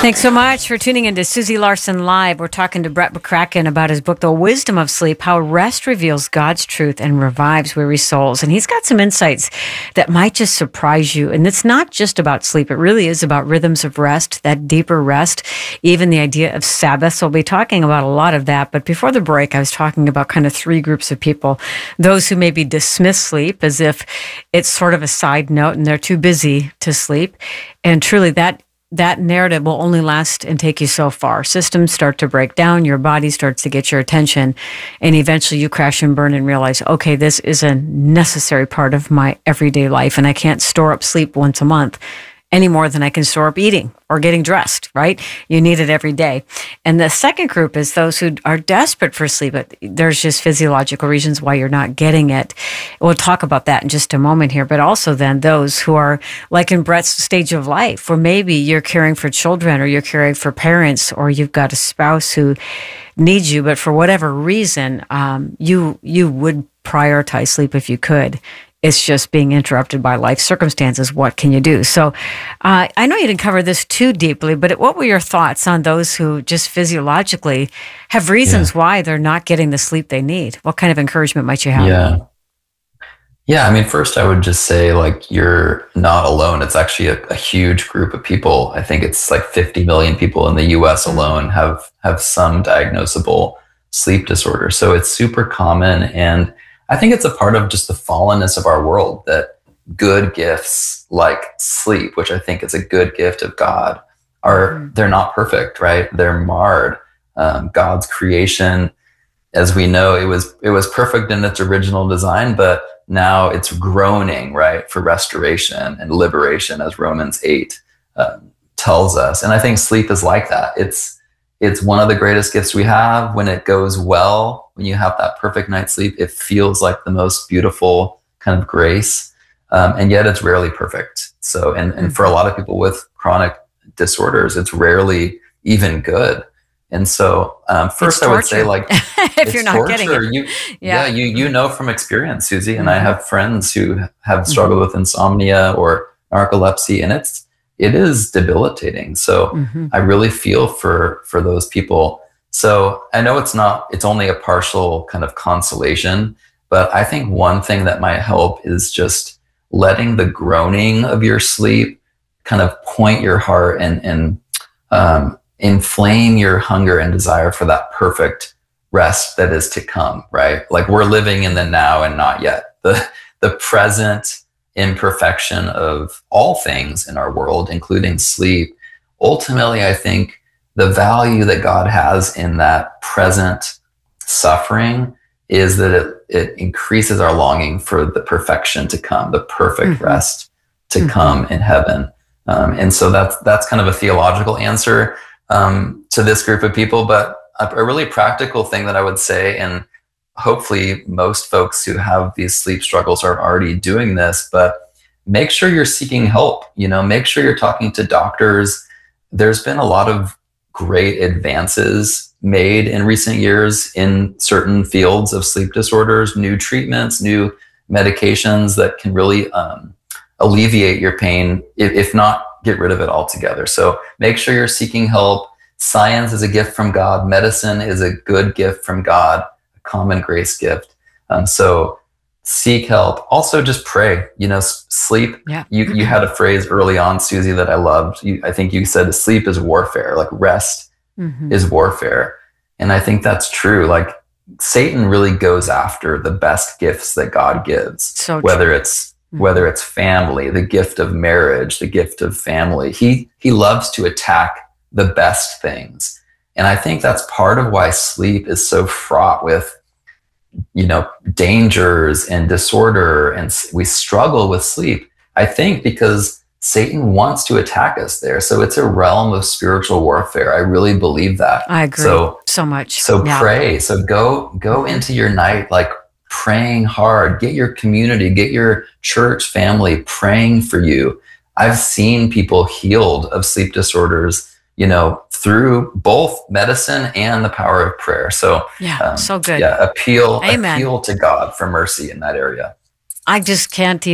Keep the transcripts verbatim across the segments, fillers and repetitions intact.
Thanks so much for tuning in to Susie Larson Live. We're talking to Brett McCracken about his book, The Wisdom of Sleep, How Rest Reveals God's Truth and Revives Weary Souls. And he's got some insights that might just surprise you. And it's not just about sleep. It really is about rhythms of rest, that deeper rest, even the idea of Sabbath. So we'll be talking about a lot of that. But before the break, I was talking about kind of three groups of people. Those who maybe dismiss sleep as if it's sort of a side note and they're too busy to sleep. And truly that that narrative will only last and take you so far. Systems start to break down, your body starts to get your attention, and eventually you crash and burn and realize, okay, this is a necessary part of my everyday life, and I can't store up sleep once a month any more than I can store up eating or getting dressed, right? You need it every day. And the second group is those who are desperate for sleep, but there's just physiological reasons why you're not getting it. We'll talk about that in just a moment here, but also then those who are like in Brett's stage of life, where maybe you're caring for children or you're caring for parents or you've got a spouse who needs you, but for whatever reason, um, you you would prioritize sleep if you could. It's just being interrupted by life circumstances. What can you do? So uh, I know you didn't cover this too deeply, but what were your thoughts on those who just physiologically have reasons yeah. why they're not getting the sleep they need? What kind of encouragement might you have? Yeah. Yeah. I mean, first I would just say, like, you're not alone. It's actually a, a huge group of people. I think it's like fifty million people in the U S alone have, have some diagnosable sleep disorder. So it's super common. And I think it's a part of just the fallenness of our world that good gifts like sleep, which I think is a good gift of God, are mm-hmm. they're not perfect, right? They're marred. Um, God's creation, as we know, it was it was perfect in its original design, but now it's groaning, right, for restoration and liberation, as Romans eight uh, tells us. And I think sleep is like that. It's It's one of the greatest gifts we have. When it goes well, when you have that perfect night's sleep, it feels like the most beautiful kind of grace. Um, and yet it's rarely perfect. So, and, and for a lot of people with chronic disorders, it's rarely even good. And so um, first I would say, like, if you're not torture. getting it. You, yeah. yeah, you, you know from experience, Susie, and mm-hmm. I have friends who have struggled mm-hmm. with insomnia or narcolepsy, and it's, it is debilitating. So mm-hmm. I really feel for, for those people. So I know it's not, it's only a partial kind of consolation, but I think one thing that might help is just letting the groaning of your sleep kind of point your heart and, and um, inflame your hunger and desire for that perfect rest that is to come, right? Like, we're living in the now and not yet. The, the present imperfection of all things in our world, including sleep. Ultimately, I think the value that God has in that present suffering is that it, it increases our longing for the perfection to come, the perfect mm-hmm. rest to mm-hmm. come in heaven. Um, and so that's, that's kind of a theological answer um, to this group of people, but a, a really practical thing that I would say, and hopefully most folks who have these sleep struggles are already doing this, but make sure you're seeking help. You know, make sure you're talking to doctors. There's been a lot of great advances made in recent years in certain fields of sleep disorders, new treatments, new medications that can really um, alleviate your pain, if, if not get rid of it altogether. So make sure you're seeking help. Science is a gift from God. Medicine is a good gift from God. Common grace gift. Um, so seek help. Also, just pray. You know, s- sleep. Yeah. You you had a phrase early on, Susie, that I loved. You, I think you said sleep is warfare. Like, rest mm-hmm. is warfare, and I think that's true. Like, Satan really goes after the best gifts that God gives. So whether true. it's mm-hmm. whether it's family, the gift of marriage, the gift of family. He he loves to attack the best things. And I think that's part of why sleep is so fraught with, you know, dangers and disorder, and we struggle with sleep. I think because Satan wants to attack us there. So it's a realm of spiritual warfare. I really believe that. I agree so, so much. So yeah. pray. So go, go into your night, like, praying hard. Get your community, get your church family praying for you. I've seen people healed of sleep disorders, you know, through both medicine and the power of prayer. So yeah, um, so good. Yeah, appeal, Amen. appeal to God for mercy in that area. I just can't even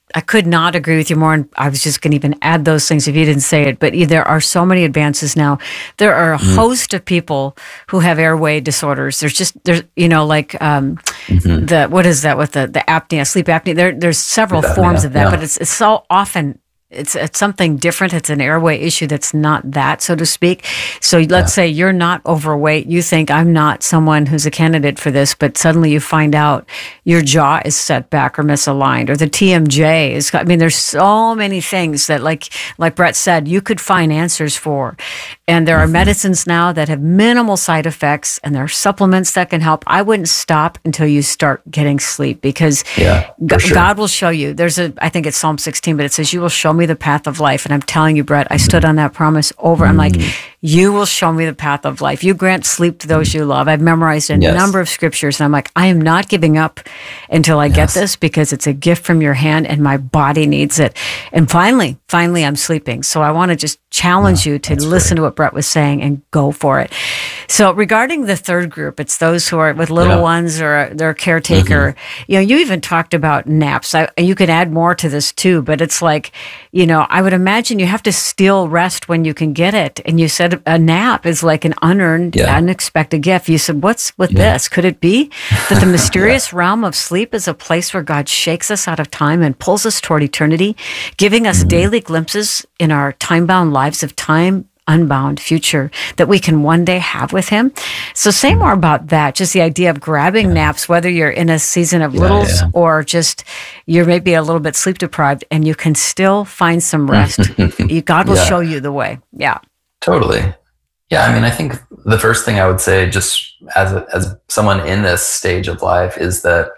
I could not agree with you more. And I was just going to even add those things if you didn't say it. But there are so many advances now. There are a mm. host of people who have airway disorders. There's just, there's, you know, like um, mm-hmm. the, what is that with the, the apnea, sleep apnea? There, there's several sleep forms apnea, of that, yeah. but it's, it's so often It's, it's something different. It's an airway issue that's not that, so to speak. So let's yeah. say you're not overweight. You think I'm not someone who's a candidate for this, but suddenly you find out your jaw is set back or misaligned, or the T M J is, I mean, there's so many things that, like, like Brett said, you could find answers for. And there are mm-hmm. medicines now that have minimal side effects, and there are supplements that can help. I wouldn't stop until you start getting sleep, because yeah, G- sure. God will show you. There's a, I think it's Psalm sixteen, but it says, you will show me the path of life. And I'm telling you, Brett, I stood on that promise over. I'm like, you will show me the path of life. You grant sleep to those you love. I've memorized a yes. number of scriptures, and I'm like, I am not giving up until I yes. get this, because it's a gift from your hand and my body needs it. And finally, finally, I'm sleeping. So I want to just challenge yeah, you to listen great. to what Brett was saying and go for it. So regarding the third group, it's those who are with little yeah. ones or their caretaker. Mm-hmm. You know, you even talked about naps. I, you can add more to this too, but it's like, you know, I would imagine you have to steal rest when you can get it. And you said a nap is like an unearned, yeah. unexpected gift. You said, what's with yeah. this? Could it be that the mysterious yeah. realm of sleep is a place where God shakes us out of time and pulls us toward eternity, giving us mm-hmm. daily glimpses in our time-bound lives of time unbound future that we can one day have with him? So say more about that, just the idea of grabbing yeah. naps, whether you're in a season of yeah, littles yeah. or just you're maybe a little bit sleep deprived, and you can still find some rest. you, God will yeah. show you the way. Yeah. Totally. Yeah. I mean, I think the first thing I would say, just as a, as someone in this stage of life, is that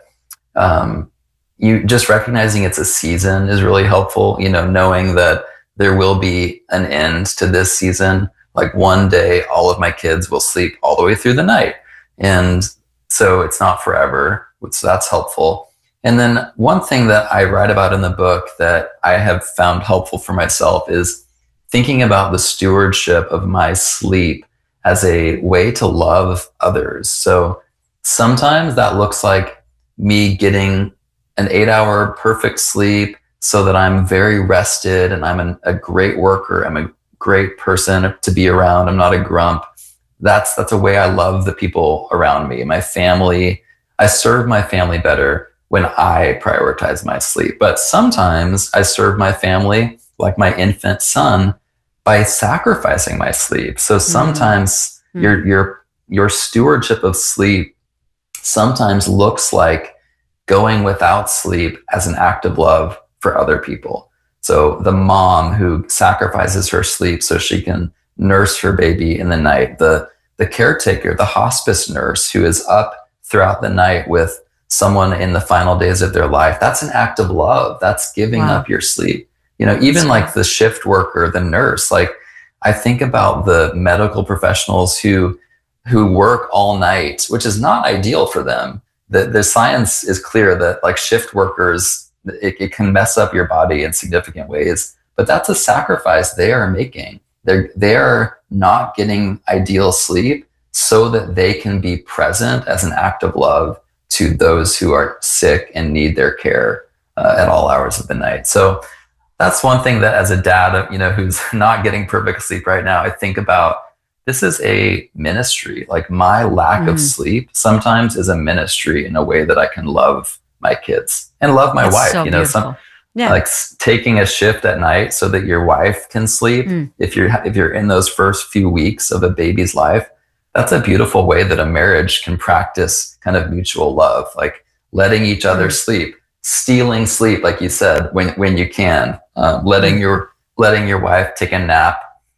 um, you just recognizing it's a season is really helpful. You know, knowing that there will be an end to this season. Like one day, all of my kids will sleep all the way through the night. And so it's not forever, so that's helpful. And then one thing that I write about in the book that I have found helpful for myself is thinking about the stewardship of my sleep as a way to love others. So sometimes that looks like me getting an eight hour perfect sleep so that I'm very rested and I'm an, a great worker. I'm a great person to be around. I'm not a grump. That's, that's a way I love the people around me, my family. I serve my family better when I prioritize my sleep. But sometimes I serve my family, like my infant son, by sacrificing my sleep. So sometimes mm-hmm. your, your, your stewardship of sleep sometimes looks like going without sleep as an act of love for other people. So the mom who sacrifices her sleep so she can nurse her baby in the night, the, the caretaker, the hospice nurse who is up throughout the night with someone in the final days of their life, that's an act of love. That's giving wow. up your sleep. You know, even like the shift worker, the nurse, like I think about the medical professionals who, who work all night, which is not ideal for them. The, the science is clear that like shift workers, It, it can mess up your body in significant ways, but that's a sacrifice they are making. They're, they're not getting ideal sleep so that they can be present as an act of love to those who are sick and need their care uh, at all hours of the night. So that's one thing that as a dad, you know, who's not getting perfect sleep right now, I think about. This is a ministry. Like my lack mm. of sleep sometimes is a ministry in a way that I can love my kids and love my That's wife. So you know, beautiful. some yeah. like taking a shift at night so that your wife can sleep. Mm. If you're if you're in those first few weeks of a baby's life, that's a beautiful way that a marriage can practice kind of mutual love, like letting each other mm. sleep, stealing sleep, like you said, when when you can, um, letting mm. your letting your wife take a nap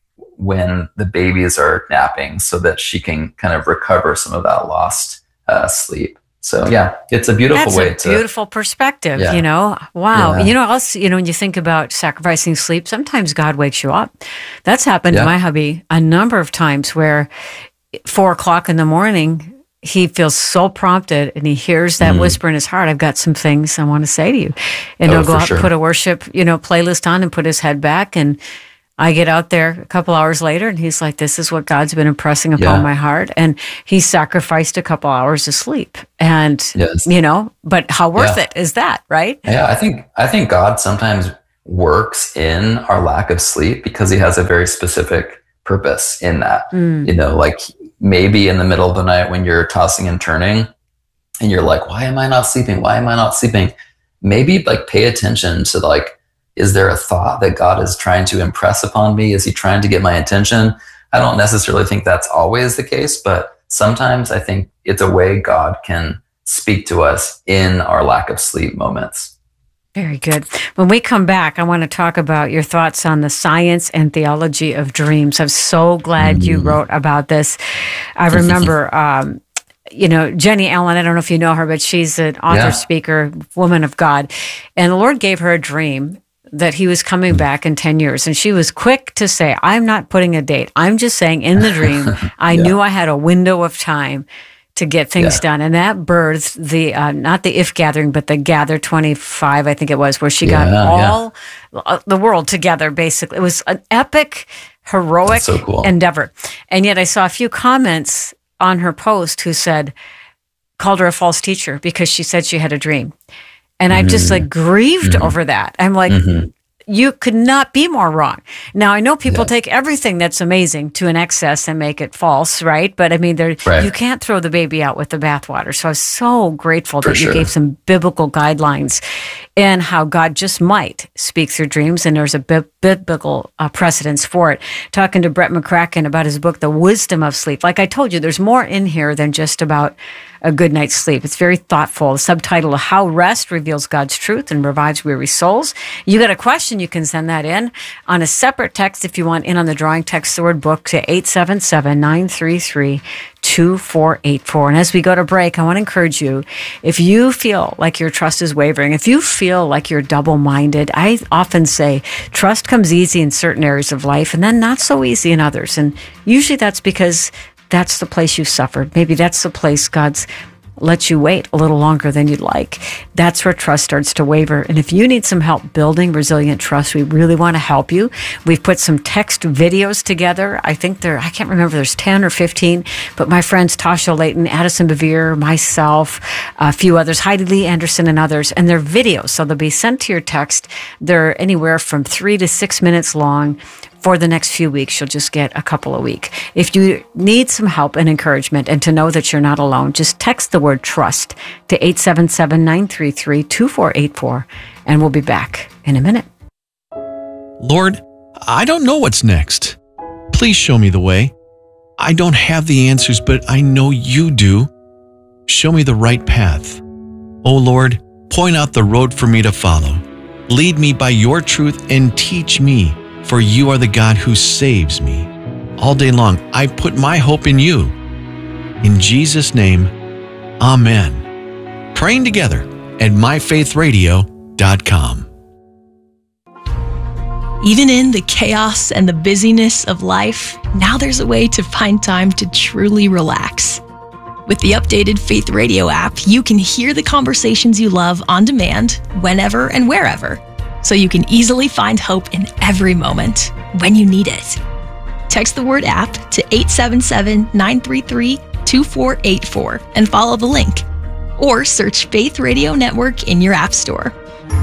when the babies are napping, so that she can kind of recover some of that lost uh, sleep. So yeah, it's a beautiful That's way a to beautiful perspective, yeah. you know. Wow. Yeah. You know, also, you know, when you think about sacrificing sleep, sometimes God wakes you up. That's happened yeah. to my hubby a number of times where four o'clock in the morning, he feels so prompted and he hears that mm. whisper in his heart, I've got some things I want to say to you. And oh, he'll go out sure. and put a worship, you know, playlist on and put his head back and I get out there a couple hours later and he's like, this is what God's been impressing upon Yeah. my heart. And he sacrificed a couple hours of sleep. And, Yes. you know, but how worth Yeah. it is that, right? Yeah, I think I think God sometimes works in our lack of sleep because he has a very specific purpose in that. Mm. You know, like maybe in the middle of the night when you're tossing and turning and you're like, why am I not sleeping? Why am I not sleeping? Maybe like pay attention to like, is there a thought that God is trying to impress upon me? Is he trying to get my attention? I don't necessarily think that's always the case, but sometimes I think it's a way God can speak to us in our lack of sleep moments. Very good. When we come back, I want to talk about your thoughts on the science and theology of dreams. I'm so glad mm. you wrote about this. I remember, um, you know, Jenny Allen, I don't know if you know her, but she's an author, yeah. speaker, woman of God. And the Lord gave her a dream that he was coming back in ten years. And she was quick to say, I'm not putting a date. I'm just saying in the dream, I yeah. knew I had a window of time to get things yeah. done. And that birthed the, uh, not the If Gathering, but the Gather twenty-five, I think it was, where she yeah, got all yeah. the world together, basically. It was an epic, heroic so cool. endeavor. And yet I saw a few comments on her post who said, called her a false teacher because she said she had a dream. And mm-hmm. I just like grieved mm-hmm. over that. I'm like, mm-hmm. you could not be more wrong. Now, I know people yeah. take everything that's amazing to an excess and make it false, right? But I mean, there, right. you can't throw the baby out with the bathwater. So I was so grateful For that sure. you gave some biblical guidelines and how God just might speak through dreams. And there's a bi- biblical uh, precedence for it. Talking to Brett McCracken about his book, The Wisdom of Sleep. Like I told you, there's more in here than just about a good night's sleep. It's very thoughtful. The subtitle, How Rest Reveals God's Truth and Revives Weary Souls. You got a question, you can send that in on a separate text if you want in on the drawing. Text the word book to eight seven seven, nine three three, two four eight four. And as we go to break, I want to encourage you, if you feel like your trust is wavering, if you feel like you're double-minded, I often say trust comes easy in certain areas of life and then not so easy in others. And usually that's because that's the place you've suffered. Maybe that's the place God's let you wait a little longer than you'd like. That's where trust starts to waver. And if you need some help building resilient trust, we really want to help you. We've put some text videos together. I think there, I can't remember, there's ten or fifteen, but my friends Tasha Layton, Addison Bevere, myself, a few others, Heidi Lee Anderson and others, and they're videos. So they'll be sent to your text. They're anywhere from three to six minutes long. For the next few weeks, you'll just get a couple a week. If you need some help and encouragement and to know that you're not alone, just text the word trust to eight seven seven, nine three three, two four eight four, and we'll be back in a minute. Lord, I don't know what's next. Please show me the way. I don't have the answers, but I know you do. Show me the right path. Oh Lord, point out the road for me to follow. Lead me by your truth and teach me. For you are the God who saves me. All day long, I put my hope in you. In Jesus' name, amen. Praying together at my faith radio dot com. Even in the chaos and the busyness of life, now there's a way to find time to truly relax. With the updated Faith Radio app, you can hear the conversations you love on demand, whenever and wherever. So you can easily find hope in every moment when you need it. Text the word app to eight seven seven, nine three three, two four eight four and follow the link. Or search Faith Radio Network in your app store.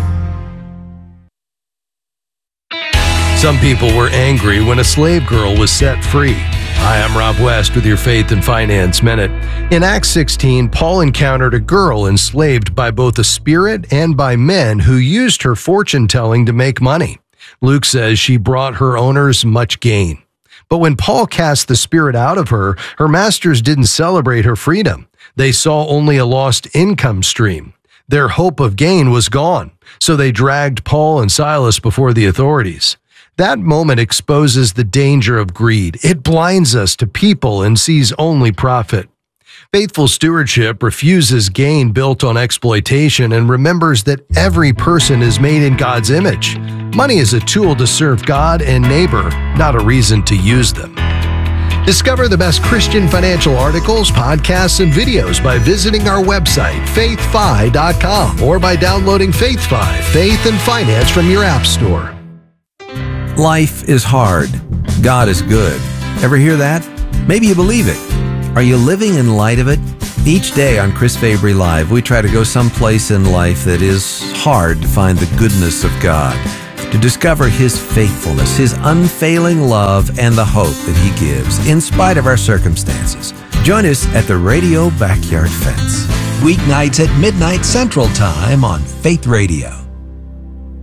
Some people were angry when a slave girl was set free. Hi, I'm Rob West with your Faith and Finance Minute. In Acts sixteen, Paul encountered a girl enslaved by both a spirit and by men who used her fortune-telling to make money. Luke says she brought her owners much gain. But when Paul cast the spirit out of her, her masters didn't celebrate her freedom. They saw only a lost income stream. Their hope of gain was gone, so they dragged Paul and Silas before the authorities. That moment exposes the danger of greed. It blinds us to people and sees only profit. Faithful stewardship refuses gain built on exploitation and remembers that every person is made in God's image. Money is a tool to serve God and neighbor, not a reason to use them. Discover the best Christian financial articles, podcasts, and videos by visiting our website, faith fi dot com, or by downloading FaithFi, Faith and Finance from your app store. Life is hard. God is good. Ever hear that? Maybe you believe it. Are you living in light of it? Each day on Chris Fabry Live, we try to go someplace in life that is hard to find the goodness of God, to discover His faithfulness, His unfailing love, and the hope that He gives in spite of our circumstances. Join us at the Radio Backyard Fence. Weeknights at midnight Central Time on Faith Radio.